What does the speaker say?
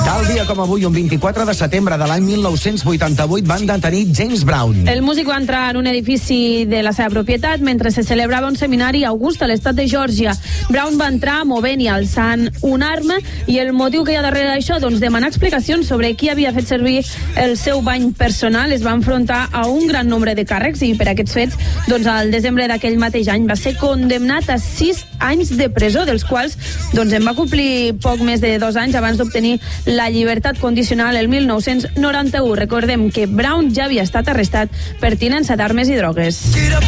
Tal dia com avui, un 24 de setembre de l'any 1988, van detenir James Brown. El músic va entrar en un edifici de la seva propietat mentre se celebrava un seminari a Augusta, a l'estat de Geòrgia. Brown va entrar movent i alçant una arma, i el motiu que hi ha darrere d'això, doncs demanar explicacions sobre qui havia fet servir el seu bany personal. Es va enfrontar a un gran nombre de càrrecs i per aquests fets, doncs al desembre d'aquell mateix any va ser condemnat a 6 anys de presó, dels quals doncs en va complir poc més de 2 anys abans d'obtenir la llibertat condicional el 1991. Recordem que Brown ja havia estat arrestat per tinença d'armes i drogues.